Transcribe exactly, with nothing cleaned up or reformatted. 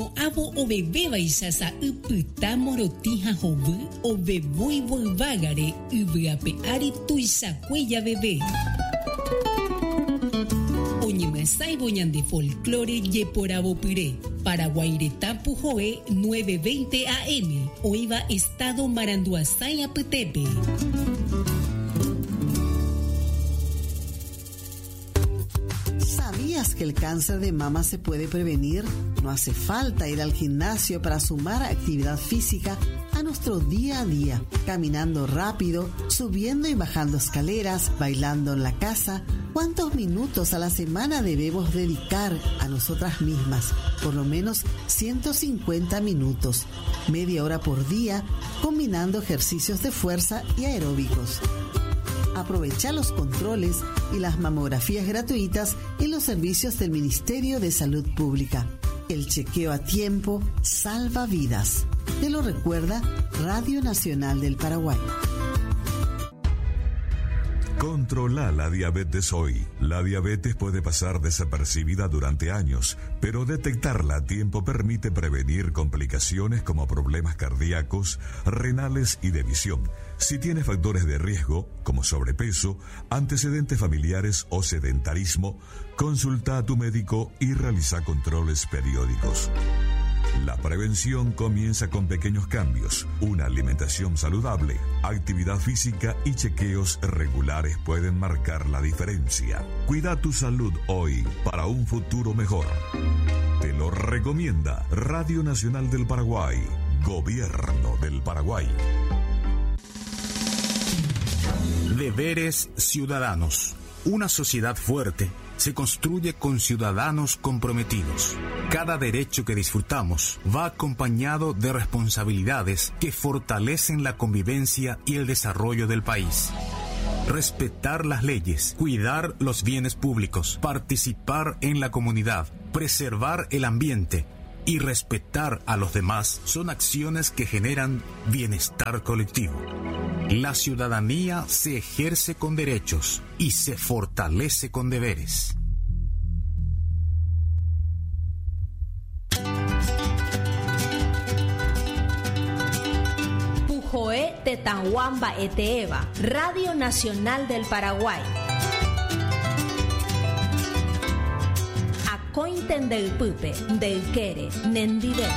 no avo o bebé baisasa upyta morotija hovy o beboi volvagare uvyape ari tuisakueya bebé. Oñemesai boñande folclore yeporabopiré. Paraguaireta Pujoe nueve veinte A M. Oiva Estado Maranduazaya Petepe. ¿Sabías que el cáncer de mama se puede prevenir? No hace falta ir al gimnasio para sumar actividad física a nuestro día a día, caminando rápido, subiendo y bajando escaleras, bailando en la casa. ¿Cuántos minutos a la semana debemos dedicar a nosotras mismas? Por lo menos ciento cincuenta minutos, media hora por día, combinando ejercicios de fuerza y aeróbicos. Aprovecha los controles y las mamografías gratuitas en los servicios del Ministerio de Salud Pública. El chequeo a tiempo salva vidas. Te lo recuerda Radio Nacional del Paraguay. Controla la diabetes hoy. La diabetes puede pasar desapercibida durante años, pero detectarla a tiempo permite prevenir complicaciones como problemas cardíacos, renales y de visión. Si tienes factores de riesgo, como sobrepeso, antecedentes familiares o sedentarismo, consulta a tu médico y realiza controles periódicos. La prevención comienza con pequeños cambios. Una alimentación saludable, actividad física y chequeos regulares pueden marcar la diferencia. Cuida tu salud hoy para un futuro mejor. Te lo recomienda Radio Nacional del Paraguay, Gobierno del Paraguay. Deberes ciudadanos. Una sociedad fuerte se construye con ciudadanos comprometidos. Cada derecho que disfrutamos va acompañado de responsabilidades que fortalecen la convivencia y el desarrollo del país. Respetar las leyes, cuidar los bienes públicos, participar en la comunidad, preservar el ambiente y respetar a los demás son acciones que generan bienestar colectivo. La ciudadanía se ejerce con derechos y se fortalece con deberes. Pujoe Tetanhuamba Eteeva, Radio Nacional del Paraguay. Acointen del Pupe, del Quere, Nendide.